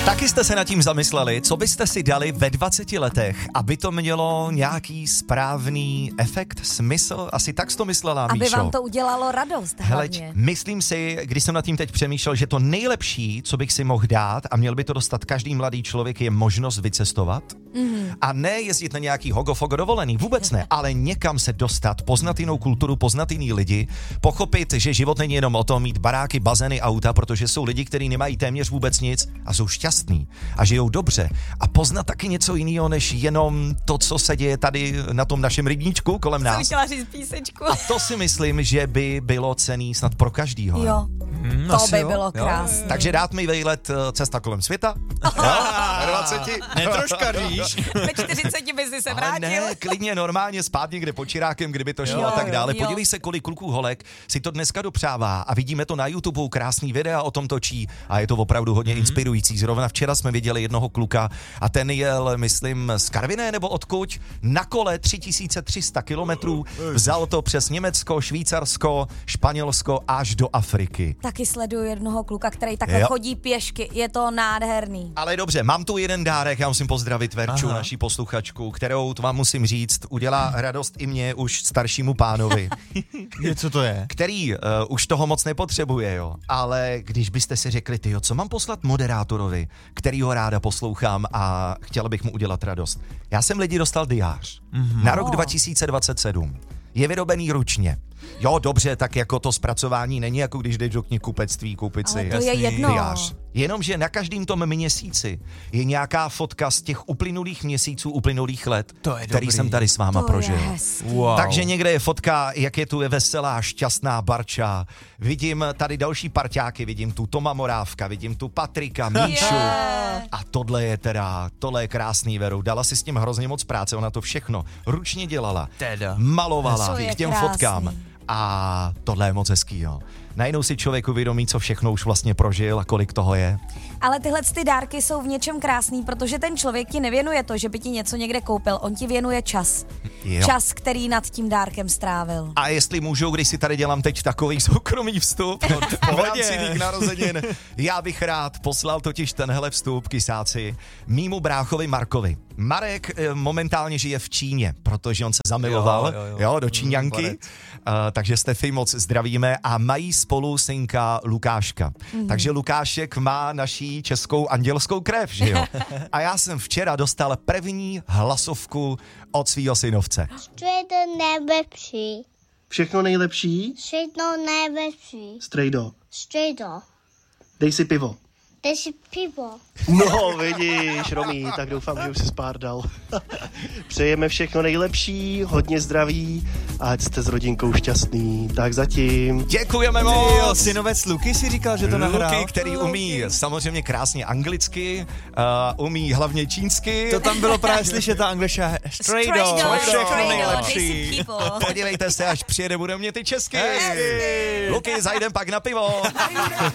Taky jste se nad tím zamysleli, co byste si dali ve 20 letech, aby to mělo nějaký správný efekt, smysl? Asi tak jsi to myslela, Míšo. Aby vám to udělalo radost hlavně. Hele, myslím si, když jsem nad tím teď přemýšlel, že to nejlepší, co bych si mohl dát a měl by to dostat každý mladý člověk, je možnost vycestovat. A ne jezdit na nějaký hogofogo dovolený, vůbec ne, ale někam se dostat, poznat jinou kulturu, poznat jiný lidi, pochopit, že život není jenom o tom mít baráky, bazény, auta, protože jsou lidi, kteří nemají téměř vůbec nic a jsou šťastní a žijou dobře. A poznat taky něco jiného, než jenom to, co se děje tady na tom našem rybníčku kolem nás. Jsem chtěla říct písečku. A to si myslím, že by bylo cenný snad pro každýho. Jo, to by bylo krásné. Takže dát mi vejlet cesta kolem světa. Ve 20. Netroškaříš. Ve 40 by si se Ale vrátil. ne, klidně normálně spát někde pod Čirákem, kdyby to šlo Jo, a tak dále. jo. Podívej se, kolik kluků holek si to dneska dopřává a vidíme to na YouTube, krásný videa o tom točí a je to opravdu hodně inspirující. Zrovna včera jsme viděli jednoho kluka a ten jel, myslím, z Karviné nebo odkud, na kole 3300 kilometrů, vzal to přes Německo, Švýcarsko, Španělsko až do Afriky. Taky sleduju jednoho kluka, který takhle Jo. chodí pěšky. Je to nádherný. Ale dobře, mám tu jeden dárek, já musím pozdravit Verču, naší posluchačku, kterou, to vám musím říct, udělá radost i mě, už staršímu pánovi, Co to je? který už toho moc nepotřebuje, jo. Ale když byste si řekli, tyjo, co mám poslat moderátorovi, kterýho ráda poslouchám a chtěla bych mu udělat radost. Já jsem lidi dostal diář na rok 2027. Je vyrobený ručně. Jo, dobře, tak jako to zpracování není jako když jdeš do knihkupectví koupit si Ale to je jedno. diář. Jenomže na každém tom měsíci je nějaká fotka z těch uplynulých měsíců, uplynulých let, To je který dobrý. jsem tady s váma To prožil. je hezký. Wow. Takže někde je fotka, jak je tu je veselá, šťastná Barča. Vidím tady další parťáky, vidím tu Toma Morávka, vidím tu Patrika, Míšu. A tohle je krásný, Veru. Dala si s tím hrozně moc práce, ona to všechno ručně dělala. Teda. Malovala To je k těm krásný. fotkám. A tohle je moc hezký, jo. Najednou si člověk uvědomí, co všechno už vlastně prožil a kolik toho je. Ale tyhle ty dárky jsou v něčem krásný, protože ten člověk ti nevěnuje to, že by ti něco někde koupil. On ti věnuje čas. Jo. Čas, který nad tím dárkem strávil. A jestli můžu, když si tady dělám teď takový soukromý vstup v rámci mých narozenin, já bych rád poslal totiž tenhle vstup, kysáci, mýmu bráchovi Markovi. Marek momentálně žije v Číně, protože on se zamiloval jo, do Číňanky, takže Stefy moc zdravíme a mají spolu synka Lukáška. Takže Lukášek má naší českou andělskou krev, že jo? A já jsem včera dostal první hlasovku od svýho synovce. Všechno nejlepší. Všechno nejlepší? Všechno nejlepší. Strejdo, Strejdo. dej si pivo. Dej si pivo. No, vidíš, Romí, tak doufám, že už jsi pár dal. Přejeme všechno nejlepší, hodně zdraví a ať jste s rodinkou šťastný. Tak zatím. Děkujeme Jo, moc! synovec Luky si říkal, že to nahrál. Luky, který umí samozřejmě krásně anglicky, umí hlavně čínsky. To tam bylo právě slyšet, ta angličtina. Strejdo, všechno nejlepší. Podívejte se, až přijede, budeme mě ty česky. Luky, zajdem pak na pivo.